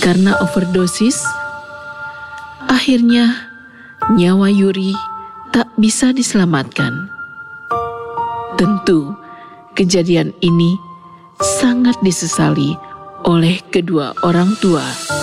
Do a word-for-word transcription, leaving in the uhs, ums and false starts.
Karena overdosis, akhirnya nyawa Yuri tak bisa diselamatkan. Tentu, kejadian ini sangat disesali oleh kedua orang tua.